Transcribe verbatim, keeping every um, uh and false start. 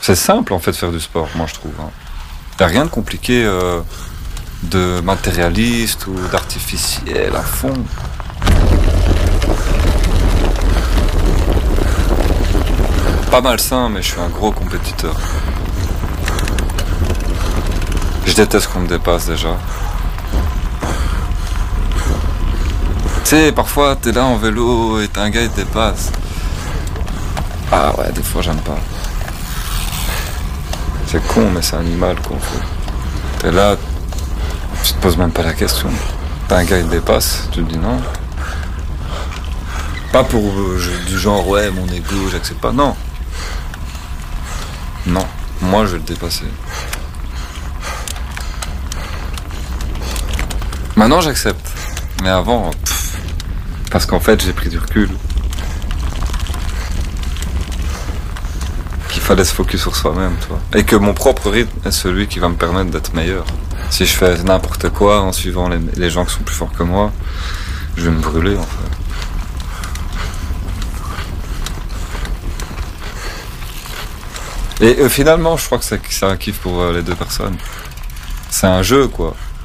C'est simple en fait de faire du sport, moi je trouve. Hein. Y a rien de compliqué, euh, de matérialiste ou d'artificiel à fond. Pas malsain, mais je suis un gros compétiteur. Je déteste qu'on me dépasse déjà. Tu sais, parfois t'es là en vélo et t'as un gars qui te dépasse. Ah ouais, des fois j'aime pas. C'est con, mais c'est animal qu'on fait. T'es là, tu te poses même pas la question. T'as un gars qui te dépasse, tu te dis non. Pas pour euh, je- du genre ouais, mon ego, j'accepte pas. Non. Non. Moi je vais le dépasser. Maintenant j'accepte. Mais avant, pff, parce qu'en fait j'ai pris du recul. Qu'il fallait se focus sur soi-même, tu vois. Et que mon propre rythme est celui qui va me permettre d'être meilleur. Si je fais n'importe quoi en suivant les, les gens qui sont plus forts que moi, je vais me brûler en fait. Et euh, finalement, je crois que c'est c'est un kiff pour euh, les deux personnes. C'est un jeu, quoi.